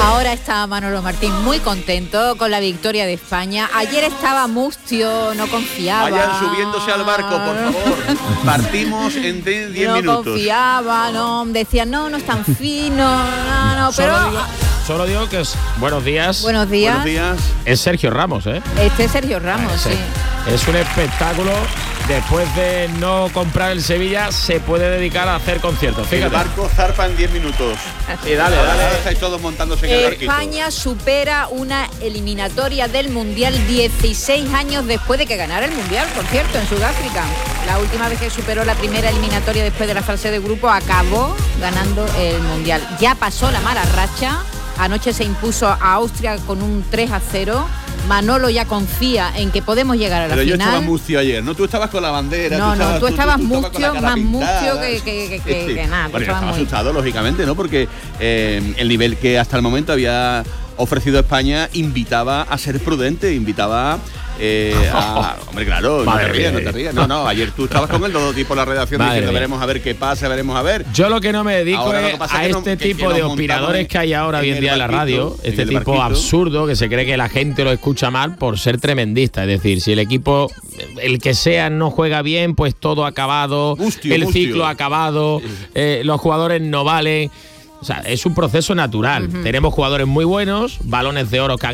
Ahora está Manolo Martín muy contento con la victoria de España. Ayer estaba mustio, no confiaba. Vayan subiéndose al barco, por favor. Partimos en 10 minutos. No confiaba, no, decían, no es tan fino, no, pero... Solo digo que es buenos días. Buenos días. Es Sergio Ramos, ¿eh? Este es Sergio Ramos, sí. Es un espectáculo. Después de no comprar el Sevilla, se puede dedicar a hacer conciertos. Fíjate. El barco zarpa en 10 minutos. Sí, dale. Estáis todos montándose en el barquito. España supera una eliminatoria del Mundial 16 años después de que ganara el Mundial, por cierto, en Sudáfrica. La última vez que superó la primera eliminatoria después de la fase de grupo, acabó ganando el Mundial. Ya pasó la mala racha. Anoche se impuso a Austria con un 3-0. Manolo ya confía en que podemos llegar a la final. Pero yo estaba mustio ayer, ¿no? Tú estabas con la bandera. Tú estabas mustio, más mustio que nada. Bueno, estaba asustado, lógicamente, ¿no? Porque el nivel que hasta el momento había ofrecido España invitaba a ser prudente, invitaba hombre, claro, no te rías. No, ayer tú estabas con el tipo en la redacción diciendo veremos a ver qué pasa, veremos a ver. Yo lo que no me dedico es a este tipo de opinadores que hay ahora hoy en día en la radio, este tipo absurdo que se cree que la gente lo escucha mal por ser tremendista. Es decir, si el equipo, el que sea, no juega bien, pues todo ha acabado, el ciclo ha acabado, los jugadores no valen. O sea, es un proceso natural. Tenemos jugadores muy buenos, balones de oro que han